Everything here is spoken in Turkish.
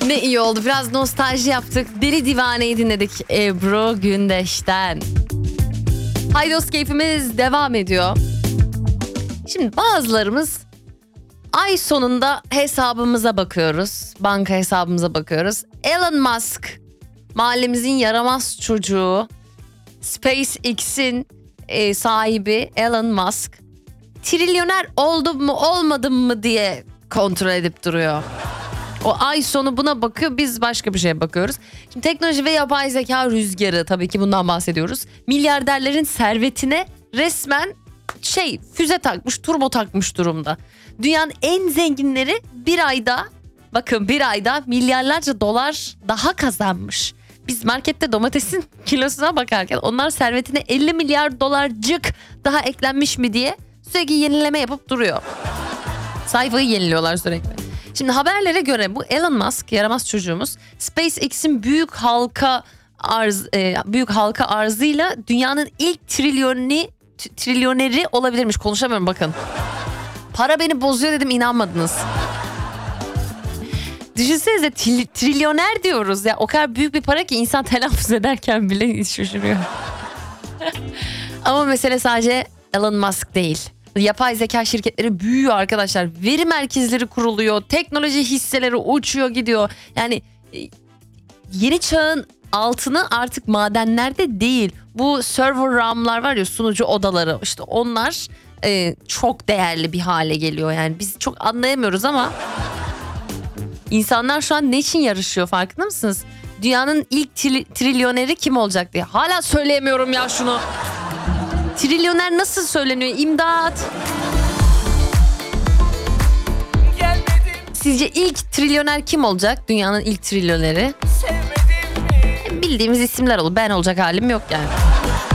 Ne iyi oldu. Biraz nostalji yaptık. Deli Divane'yi dinledik Ebru Gündeş'ten. Haydos keyfimiz devam ediyor. Şimdi bazılarımız ay sonunda hesabımıza bakıyoruz. Banka hesabımıza bakıyoruz. Elon Musk, mahallemizin yaramaz çocuğu, SpaceX'in sahibi Elon Musk, trilyoner oldum mu olmadım mı diye kontrol edip duruyor. O ay sonu buna bakıyor, biz başka bir şeye bakıyoruz. Şimdi teknoloji ve yapay zeka rüzgarı, tabii ki bundan bahsediyoruz. Milyarderlerin servetine resmen füze takmış, turbo takmış durumda. Dünyanın en zenginleri bir ayda milyarlarca dolar daha kazanmış. Biz markette domatesin kilosuna bakarken onlar servetine 50 milyar dolarcık daha eklenmiş mi diye sürekli yenileme yapıp duruyor. Sayfayı yeniliyorlar sürekli. Şimdi haberlere göre bu Elon Musk, yaramaz çocuğumuz, SpaceX'in büyük halka arzıyla dünyanın ilk trilyoneri olabilirmiş. Konuşamıyorum bakın. Para beni bozuyor dedim, inanmadınız. Düşünsenize, trilyoner diyoruz ya, o kadar büyük bir para ki insan telaffuz ederken bile şaşırıyor. Ama mesele sadece Elon Musk değil. Yapay zeka şirketleri büyüyor arkadaşlar. Veri merkezleri kuruluyor. Teknoloji hisseleri uçuyor gidiyor. Yani yeni çağın altını artık madenlerde değil. Bu server RAM'lar var ya, sunucu odaları, işte onlar çok değerli bir hale geliyor. Yani biz çok anlayamıyoruz ama insanlar şu an ne için yarışıyor, farkında mısınız? Dünyanın ilk trilyoneri kim olacak diye. Hala söyleyemiyorum ya şunu. Trilyoner nasıl söyleniyor? İmdat. Sizce ilk trilyoner kim olacak? Dünyanın ilk trilyoneri. Bildiğimiz isimler olur. Ben olacak halim yok yani.